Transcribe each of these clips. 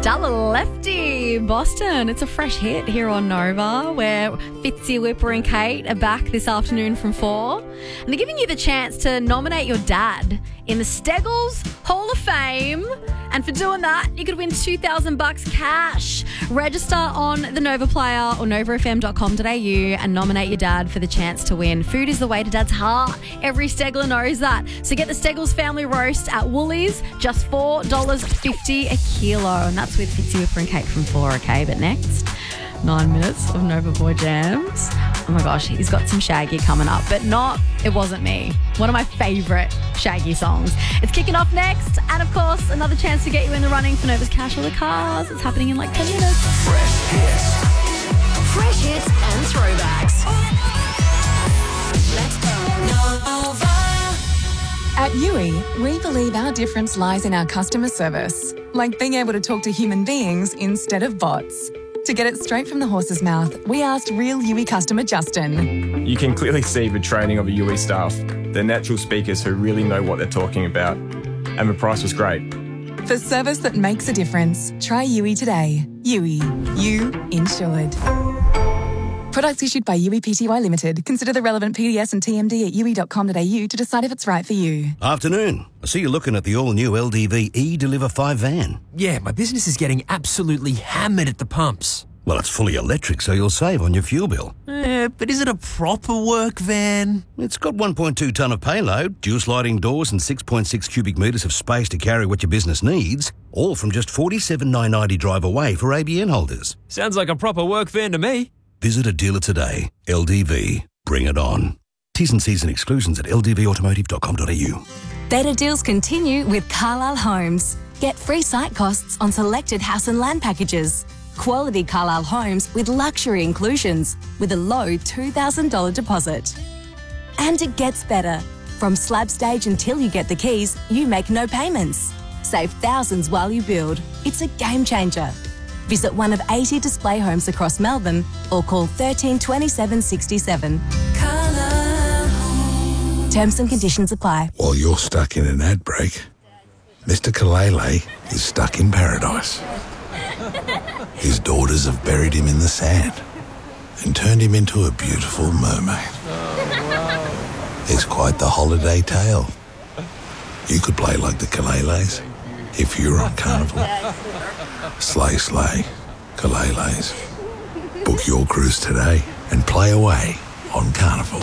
Stella Lefty, Boston. It's a fresh hit here on Nova, where Fitzy, Whipper and Kate are back this afternoon from 4. And they're giving you the chance to nominate your dad in the Steggles Hall of Fame. And for doing that, you could win $2,000 cash. Register on the Nova Player or novafm.com.au and nominate your dad for the chance to win. Food is the way to Dad's heart. Every Stegler knows that. So get the Steggles Family Roast at Woolies, just $4.50 a kilo. And that's with Fitzy, Whipper and Kate from 4, okay? But next, 9 minutes of Nova Boy Jams. Oh my gosh, he's got some Shaggy coming up, but not It Wasn't Me. One of my favourite Shaggy songs. It's kicking off next. And of course, another chance to get you in the running for Nova's Cash or the Cars. It's happening in like 10 minutes. Fresh hits. Fresh hits and throwbacks. Let's go. Nova. At Yui, we believe our difference lies in our customer service, like being able to talk to human beings instead of bots. To get it straight from the horse's mouth, we asked real Yui customer Justin. You can clearly see the training of the Yui staff. They're natural speakers who really know what they're talking about. And the price was great. For service that makes a difference, try Yui today. Yui, you insured. Products issued by Yui Pty Limited. Consider the relevant PDS and TMD at yui.com.au to decide if it's right for you. Afternoon. I see you're looking at the all-new LDV eDeliver 5 van. Yeah, my business is getting absolutely hammered at the pumps. Well, it's fully electric, so you'll save on your fuel bill. But is it a proper work van? It's got 1.2 tonne of payload, dual sliding doors and 6.6 cubic metres of space to carry what your business needs, all from just $47,990 drive away for ABN holders. Sounds like a proper work van to me. Visit a dealer today. LDV. Bring it on. T's and C's and exclusions at ldvautomotive.com.au. Better deals continue with Carlisle Homes. Get free site costs on selected house and land packages. Quality Carlisle Homes with luxury inclusions with a low $2,000 deposit. And it gets better. From slab stage until you get the keys, you make no payments. Save thousands while you build. It's a game changer. Visit one of 80 display homes across Melbourne or call 13 27 67. Terms and conditions apply. While you're stuck in an ad break, Mr. Kalele is stuck in paradise. His daughters have buried him in the sand and turned him into a beautiful mermaid. It's quite the holiday tale. You could play like the Kaleles if you were on Carnival. Slay, slay, Kaleles. Book your cruise today and play away on Carnival.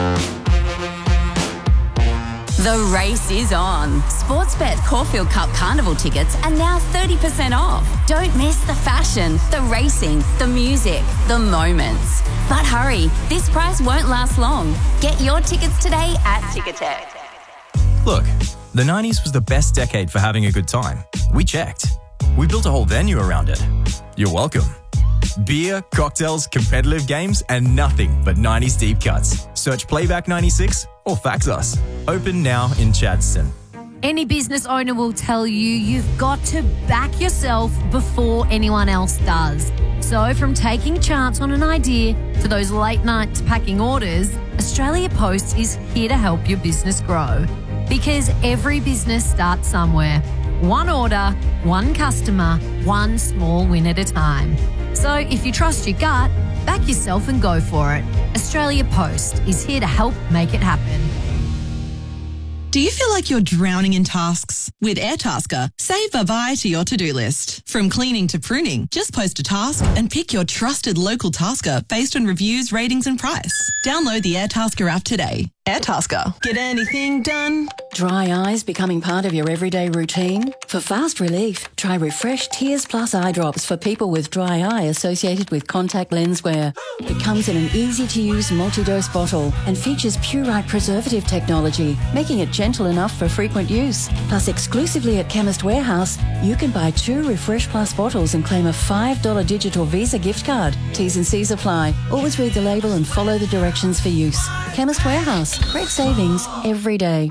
The race is on. Sportsbet Caulfield Cup Carnival tickets are now 30% off. Don't miss the fashion, the racing, the music, the moments. But hurry, this price won't last long. Get your tickets today at Ticketek. Look, the 90s was the best decade for having a good time. We checked. We built a whole venue around it. You're welcome. Beer, cocktails, competitive games, and nothing but 90s deep cuts. Search Playback 96 or fax us. Open now in Chadstone. Any business owner will tell you you've got to back yourself before anyone else does. So from taking a chance on an idea to those late nights packing orders, Australia Post is here to help your business grow. Because every business starts somewhere. One order, one customer, one small win at a time. So if you trust your gut, back yourself and go for it. Australia Post is here to help make it happen. Do you feel like you're drowning in tasks? With Airtasker, save Bye-bye to your to-do list. From cleaning to pruning, just post a task and pick your trusted local tasker based on reviews, ratings and price. Download the Airtasker app today. Airtasker. Get anything done. Dry eyes becoming part of your everyday routine? For fast relief, try Refresh Tears Plus eye drops for people with dry eye associated with contact lens wear. It comes in an easy-to-use multi-dose bottle and features Purite preservative technology, making it gentle enough for frequent use. Plus, exclusively at Chemist Warehouse, you can buy 2 Refresh Plus bottles and claim a $5 digital Visa gift card. T's and C's apply. Always read the label and follow the directions for use. Chemist Warehouse. Great savings every day.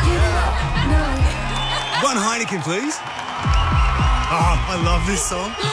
One Heineken, please. Oh, I love this song.